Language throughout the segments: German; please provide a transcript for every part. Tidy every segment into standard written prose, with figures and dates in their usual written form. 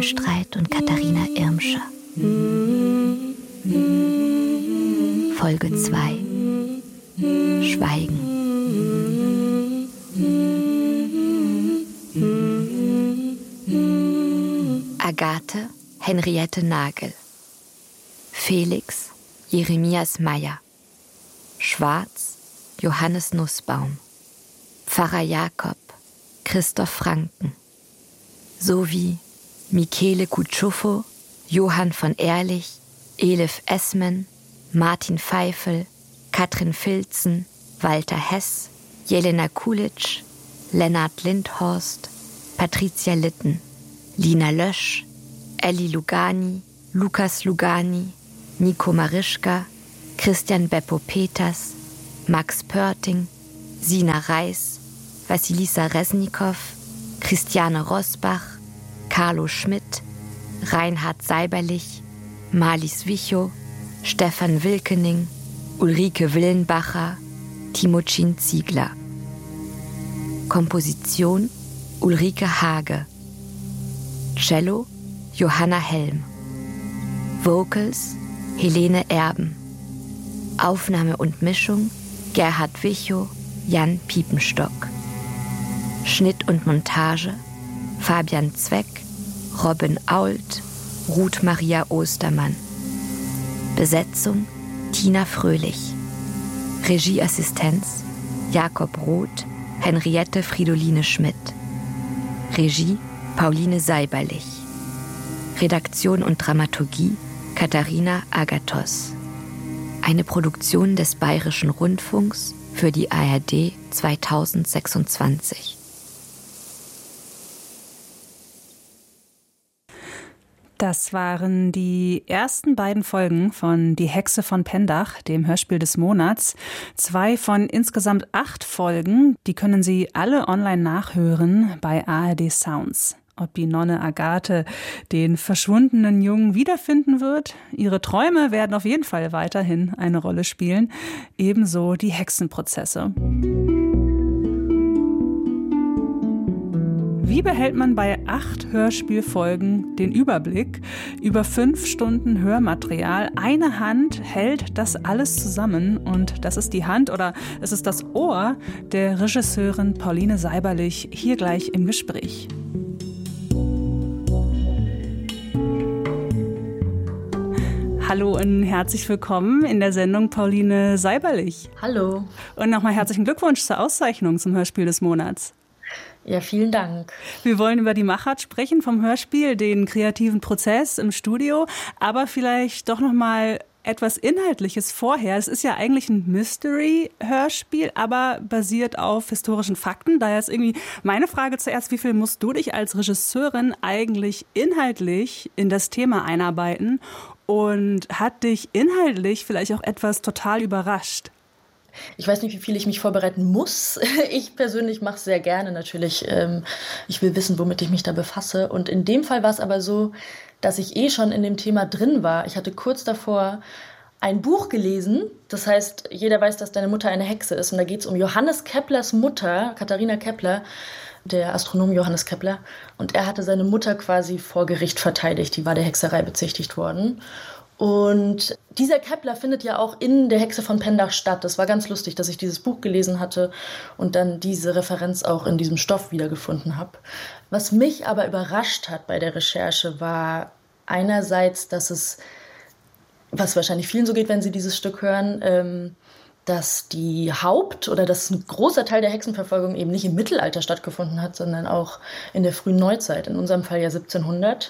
Weinstreit und Katharina Irmscher. Folge 2: Schweigen. Agathe Henriette Nagel. Felix Jeremias Meyer. Schwarz Johannes Nussbaum. Pfarrer Jakob Christoph Franken. Sowie Michele Kutschufo, Johann von Ehrlich, Elif Esmen, Martin Pfeifel, Katrin Filzen, Walter Hess, Jelena Kulitsch, Lennart Lindhorst, Patricia Litten, Lina Lösch, Elli Lugani, Lukas Lugani, Nico Marischka, Christian Beppo Peters, Max Pörting, Sina Reis, Vassilisa Resnikow, Christiane Rosbach, Carlo Schmidt, Reinhard Seiberlich, Marlies Wichow, Stefan Wilkening, Ulrike Willenbacher, Timocin Ziegler. Komposition Ulrike Hage. Cello Johanna Helm. Vocals Helene Erben. Aufnahme und Mischung Gerhard Wichow, Jan Piepenstock. Schnitt und Montage Fabian Zweck, Robin Ault, Ruth Maria Ostermann. Besetzung Tina Fröhlich. Regieassistenz Jakob Roth, Henriette Fridoline Schmidt. Regie Pauline Seiberlich. Redaktion und Dramaturgie Katharina Agathos. Eine Produktion des Bayerischen Rundfunks für die ARD 2026. Das waren die ersten beiden Folgen von Die Hexe von Pendach, dem Hörspiel des Monats. 2 von insgesamt 8 Folgen. Die können Sie alle online nachhören bei ARD Sounds. Ob die Nonne Agathe den verschwundenen Jungen wiederfinden wird? Ihre Träume werden auf jeden Fall weiterhin eine Rolle spielen. Ebenso die Hexenprozesse. Wie behält man bei 8 Hörspielfolgen den Überblick über 5 Stunden Hörmaterial? Eine Hand hält das alles zusammen und das ist die Hand oder es ist das Ohr der Regisseurin Pauline Seiberlich hier gleich im Gespräch. Hallo und herzlich willkommen in der Sendung Pauline Seiberlich. Hallo. Und nochmal herzlichen Glückwunsch zur Auszeichnung zum Hörspiel des Monats. Ja, vielen Dank. Wir wollen über die Machart sprechen vom Hörspiel, den kreativen Prozess im Studio, aber vielleicht doch noch mal etwas Inhaltliches vorher. Es ist ja eigentlich ein Mystery-Hörspiel, aber basiert auf historischen Fakten. Daher ist irgendwie meine Frage zuerst, wie viel musst du dich als Regisseurin eigentlich inhaltlich in das Thema einarbeiten und hat dich inhaltlich vielleicht auch etwas total überrascht? Ich weiß nicht, wie viel ich mich vorbereiten muss. Ich persönlich mache es sehr gerne natürlich. Ich will wissen, womit ich mich da befasse. Und in dem Fall war es aber so, dass ich schon in dem Thema drin war. Ich hatte kurz davor ein Buch gelesen. Das heißt, jeder weiß, dass deine Mutter eine Hexe ist. Und da geht es um Johannes Keplers Mutter, Katharina Kepler, der Astronom Johannes Kepler. Und er hatte seine Mutter quasi vor Gericht verteidigt. Die war der Hexerei bezichtigt worden. Und dieser Kepler findet ja auch in der Hexe von Pendach statt. Das war ganz lustig, dass ich dieses Buch gelesen hatte und dann diese Referenz auch in diesem Stoff wiedergefunden habe. Was mich aber überrascht hat bei der Recherche war einerseits, dass es, was wahrscheinlich vielen so geht, wenn sie dieses Stück hören, dass dass ein großer Teil der Hexenverfolgung eben nicht im Mittelalter stattgefunden hat, sondern auch in der frühen Neuzeit, in unserem Fall ja 1700.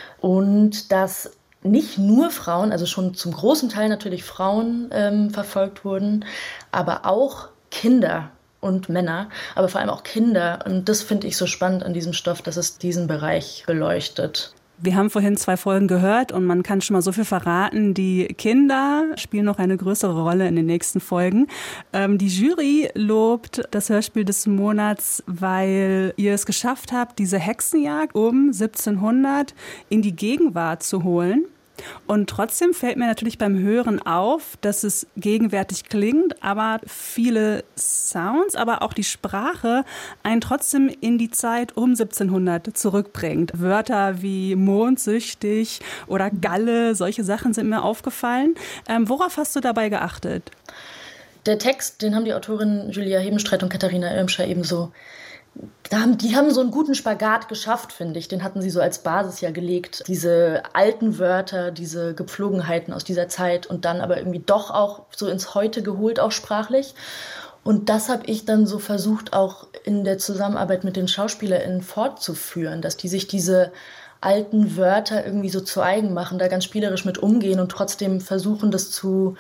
Und dass nicht nur Frauen, also schon zum großen Teil natürlich Frauen verfolgt wurden, aber auch Kinder und Männer, aber vor allem auch Kinder. Und das finde ich so spannend an diesem Stoff, dass es diesen Bereich beleuchtet. Wir haben vorhin 2 Folgen gehört und man kann schon mal so viel verraten. Die Kinder spielen noch eine größere Rolle in den nächsten Folgen. Die Jury lobt das Hörspiel des Monats, weil ihr es geschafft habt, diese Hexenjagd um 1700 in die Gegenwart zu holen. Und trotzdem fällt mir natürlich beim Hören auf, dass es gegenwärtig klingt, aber viele Sounds, aber auch die Sprache einen trotzdem in die Zeit um 1700 zurückbringt. Wörter wie mondsüchtig oder Galle, solche Sachen sind mir aufgefallen. Worauf hast du dabei geachtet? Der Text, den haben die Autorinnen Julia Hebenstreit und Katharina Irmscher ebenso. Die haben so einen guten Spagat geschafft, finde ich. Den hatten sie so als Basis ja gelegt. Diese alten Wörter, diese Gepflogenheiten aus dieser Zeit und dann aber irgendwie doch auch so ins Heute geholt, auch sprachlich. Und das habe ich dann so versucht, auch in der Zusammenarbeit mit den SchauspielerInnen fortzuführen, dass die sich diese alten Wörter irgendwie so zu eigen machen, da ganz spielerisch mit umgehen und trotzdem versuchen, das so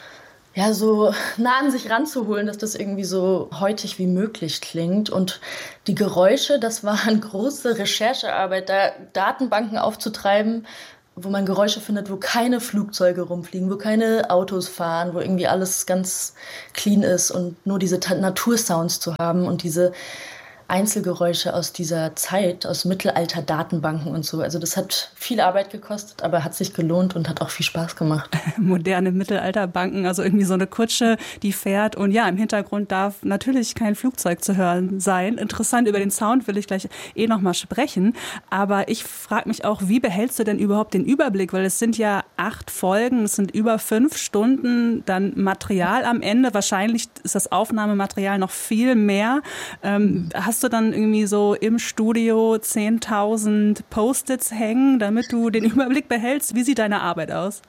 nah an sich ranzuholen, dass das irgendwie so heutig wie möglich klingt. Und die Geräusche, das war eine große Recherchearbeit, da Datenbanken aufzutreiben, wo man Geräusche findet, wo keine Flugzeuge rumfliegen, wo keine Autos fahren, wo irgendwie alles ganz clean ist und nur diese Natursounds zu haben und diese Einzelgeräusche aus dieser Zeit, aus Mittelalter-Datenbanken und so. Also das hat viel Arbeit gekostet, aber hat sich gelohnt und hat auch viel Spaß gemacht. Moderne Mittelalterbanken, also irgendwie so eine Kutsche, die fährt. Und ja, im Hintergrund darf natürlich kein Flugzeug zu hören sein. Interessant, über den Sound will ich gleich nochmal sprechen. Aber ich frage mich auch, wie behältst du denn überhaupt den Überblick? Weil es sind ja 8 Folgen, es sind über 5 Stunden dann Material am Ende. Wahrscheinlich ist das Aufnahmematerial noch viel mehr. Hast du dann irgendwie so im Studio 10.000 Post-its hängen, damit du den Überblick behältst? Wie sieht deine Arbeit aus?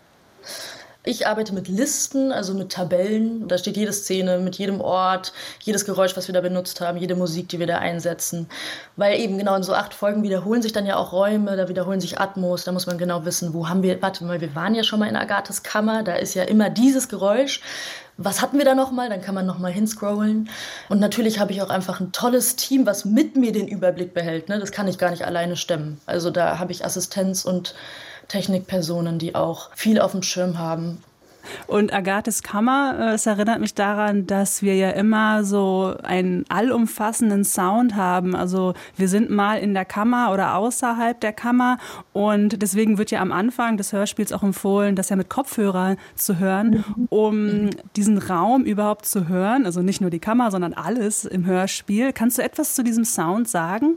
Ich arbeite mit Listen, also mit Tabellen. Da steht jede Szene mit jedem Ort, jedes Geräusch, was wir da benutzt haben, jede Musik, die wir da einsetzen. Weil eben genau in so 8 Folgen wiederholen sich dann ja auch Räume, da wiederholen sich Atmos, da muss man genau wissen, wo haben wir, weil wir waren ja schon mal in Agathes Kammer, da ist ja immer dieses Geräusch. Was hatten wir da nochmal? Dann kann man nochmal hinscrollen. Und natürlich habe ich auch einfach ein tolles Team, was mit mir den Überblick behält. Ne? Das kann ich gar nicht alleine stemmen. Also da habe ich Assistenz und Technikpersonen, die auch viel auf dem Schirm haben. Und Agathes Kammer, es erinnert mich daran, dass wir ja immer so einen allumfassenden Sound haben. Also wir sind mal in der Kammer oder außerhalb der Kammer und deswegen wird ja am Anfang des Hörspiels auch empfohlen, das ja mit Kopfhörern zu hören, um diesen Raum überhaupt zu hören. Also nicht nur die Kammer, sondern alles im Hörspiel. Kannst du etwas zu diesem Sound sagen?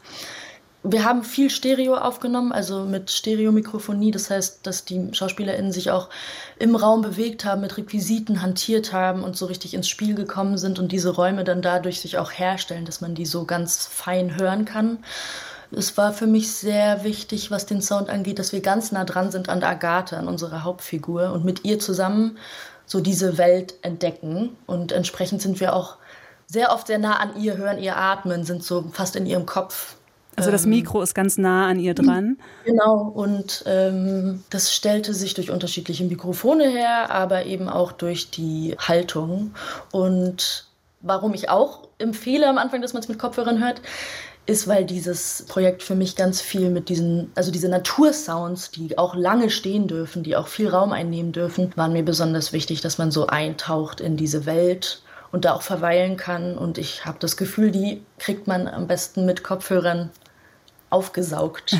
Wir haben viel Stereo aufgenommen, also mit Stereomikrofonie. Das heißt, dass die SchauspielerInnen sich auch im Raum bewegt haben, mit Requisiten hantiert haben und so richtig ins Spiel gekommen sind und diese Räume dann dadurch sich auch herstellen, dass man die so ganz fein hören kann. Es war für mich sehr wichtig, was den Sound angeht, dass wir ganz nah dran sind an Agathe, an unserer Hauptfigur und mit ihr zusammen so diese Welt entdecken. Und entsprechend sind wir auch sehr oft sehr nah an ihr, hören ihr atmen, sind so fast in ihrem Kopf. Also das Mikro ist ganz nah an ihr dran. Genau, und das stellte sich durch unterschiedliche Mikrofone her, aber eben auch durch die Haltung. Und warum ich auch empfehle am Anfang, dass man es mit Kopfhörern hört, ist, weil dieses Projekt für mich ganz viel mit diese Natursounds, die auch lange stehen dürfen, die auch viel Raum einnehmen dürfen, waren mir besonders wichtig, dass man so eintaucht in diese Welt und da auch verweilen kann. Und ich habe das Gefühl, die kriegt man am besten mit Kopfhörern aufgesaugt.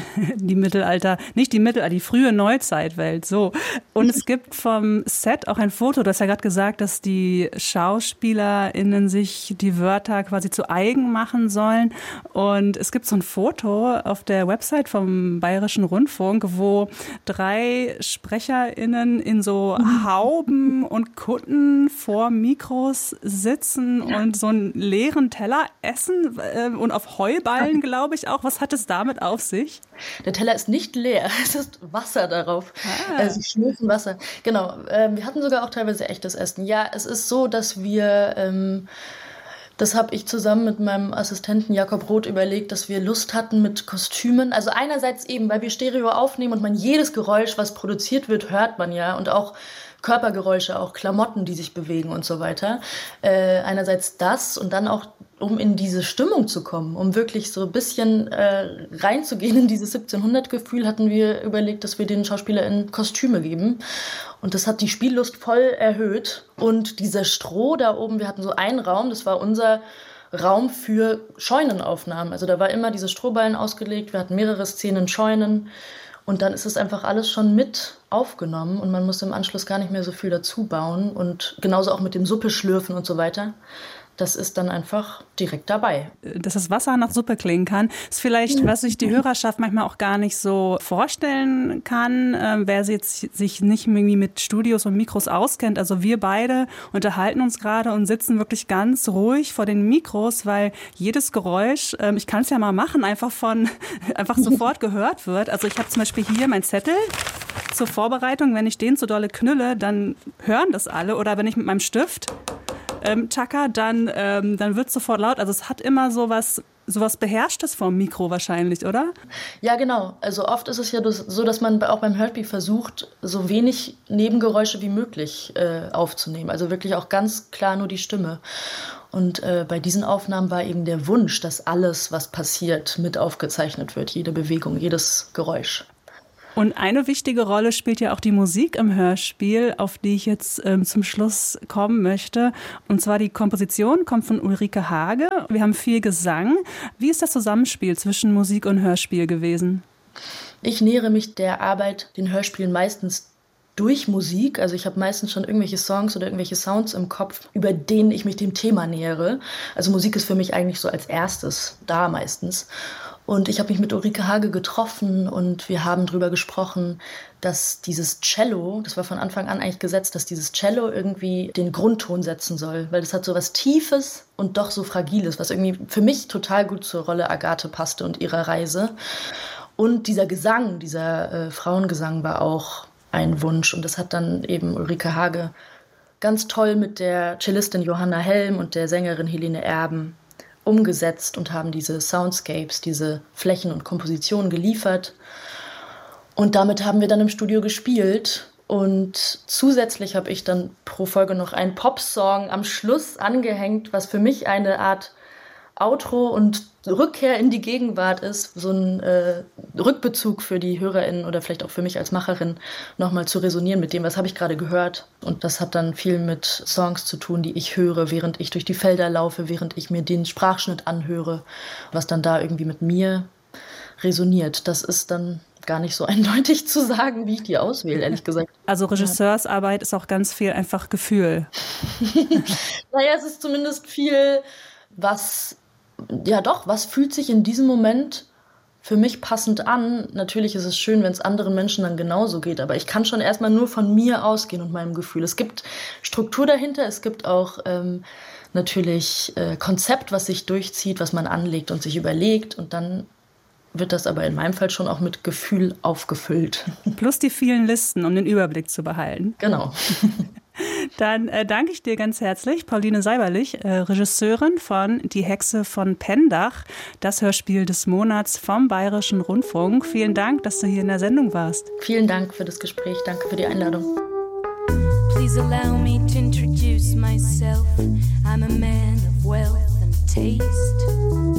Die frühe Neuzeitwelt, so. Und es gibt vom Set auch ein Foto, du hast ja gerade gesagt, dass die SchauspielerInnen sich die Wörter quasi zu eigen machen sollen. Und es gibt so ein Foto auf der Website vom Bayerischen Rundfunk, wo 3 SprecherInnen in so Hauben und Kutten vor Mikros sitzen und so einen leeren Teller essen und auf Heuballen, glaube ich auch. Was hat es damit auf sich? Der Teller ist nicht leer, es ist Wasser darauf, also Schnüffen Wasser. Genau, wir hatten sogar auch teilweise echtes Essen. Ja, es ist so, dass wir, das habe ich zusammen mit meinem Assistenten Jakob Roth überlegt, dass wir Lust hatten mit Kostümen. Also einerseits eben, weil wir Stereo aufnehmen und man jedes Geräusch, was produziert wird, hört man ja und auch Körpergeräusche, auch Klamotten, die sich bewegen und so weiter. Einerseits das und dann auch, um in diese Stimmung zu kommen, um wirklich so ein bisschen reinzugehen in dieses 1700-Gefühl, hatten wir überlegt, dass wir den SchauspielerInnen Kostüme geben. Und das hat die Spiellust voll erhöht. Und dieser Stroh da oben, wir hatten so einen Raum, das war unser Raum für Scheunenaufnahmen. Also da war immer diese Strohballen ausgelegt, wir hatten mehrere Szenen Scheunen. Und dann ist es einfach alles schon mit aufgenommen und man muss im Anschluss gar nicht mehr so viel dazu bauen. Und genauso auch mit dem Suppe schlürfen und so weiter. Das ist dann einfach direkt dabei. Dass das Wasser nach Suppe klingen kann, ist vielleicht, was sich die Hörerschaft manchmal auch gar nicht so vorstellen kann, wer jetzt sich nicht irgendwie mit Studios und Mikros auskennt. Also wir beide unterhalten uns gerade und sitzen wirklich ganz ruhig vor den Mikros, weil jedes Geräusch, ich kann es ja mal machen, einfach sofort gehört wird. Also ich habe zum Beispiel hier meinen Zettel zur Vorbereitung. Wenn ich den so dolle knülle, dann hören das alle. Oder wenn ich mit meinem Stift Chaka, dann wird es sofort laut. Also es hat immer sowas Beherrschtes vom Mikro wahrscheinlich, oder? Ja, genau. Also oft ist es ja so, dass man auch beim Hörspiel versucht, so wenig Nebengeräusche wie möglich aufzunehmen. Also wirklich auch ganz klar nur die Stimme. Und bei diesen Aufnahmen war eben der Wunsch, dass alles, was passiert, mit aufgezeichnet wird. Jede Bewegung, jedes Geräusch. Und eine wichtige Rolle spielt ja auch die Musik im Hörspiel, auf die ich jetzt zum Schluss kommen möchte. Und zwar die Komposition kommt von Ulrike Hage. Wir haben viel Gesang. Wie ist das Zusammenspiel zwischen Musik und Hörspiel gewesen? Ich nähere mich der Arbeit, den Hörspielen meistens durch Musik. Also ich habe meistens schon irgendwelche Songs oder irgendwelche Sounds im Kopf, über denen ich mich dem Thema nähere. Also Musik ist für mich eigentlich so als erstes da meistens. Und ich habe mich mit Ulrike Hage getroffen und wir haben darüber gesprochen, dass dieses Cello, das war von Anfang an eigentlich gesetzt, dass dieses Cello irgendwie den Grundton setzen soll, weil das hat so was Tiefes und doch so Fragiles, was irgendwie für mich total gut zur Rolle Agathe passte und ihrer Reise. Und dieser Gesang, dieser Frauengesang war auch ein Wunsch und das hat dann eben Ulrike Hage ganz toll mit der Cellistin Johanna Helm und der Sängerin Helene Erben umgesetzt und haben diese Soundscapes, diese Flächen und Kompositionen geliefert. Und damit haben wir dann im Studio gespielt. Und zusätzlich habe ich dann pro Folge noch einen Popsong am Schluss angehängt, was für mich eine Art Outro und Rückkehr in die Gegenwart ist, so ein Rückbezug für die HörerInnen oder vielleicht auch für mich als Macherin, nochmal zu resonieren mit dem, was habe ich gerade gehört. Und das hat dann viel mit Songs zu tun, die ich höre, während ich durch die Felder laufe, während ich mir den Sprachschnitt anhöre, was dann da irgendwie mit mir resoniert. Das ist dann gar nicht so eindeutig zu sagen, wie ich die auswähle, ehrlich gesagt. Also Regisseursarbeit ist auch ganz viel einfach Gefühl. Naja, es ist zumindest viel, was fühlt sich in diesem Moment für mich passend an. Natürlich ist es schön, wenn es anderen Menschen dann genauso geht, aber ich kann schon erstmal nur von mir ausgehen und meinem Gefühl. Es gibt Struktur dahinter, es gibt auch natürlich Konzept, was sich durchzieht, was man anlegt und sich überlegt und dann wird das aber in meinem Fall schon auch mit Gefühl aufgefüllt. Plus die vielen Listen, um den Überblick zu behalten. Genau. Dann danke ich dir ganz herzlich, Pauline Seiberlich, Regisseurin von Die Hexe von Pendach, das Hörspiel des Monats vom Bayerischen Rundfunk. Vielen Dank, dass du hier in der Sendung warst. Vielen Dank für das Gespräch, danke für die Einladung. Please allow me to introduce myself. I'm a man of wealth and taste.